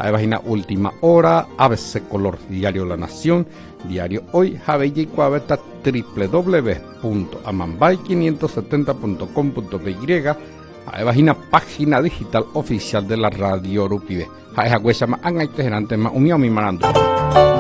a página Última Hora, ABC Color, Diario La Nación, Diario Hoy, Javeya y Cuaveta, www.amambay570.com.py, a página digital oficial de la Radio Rupibe. Jaeja Huesama, Angaite Gerante, Unión Mimarando.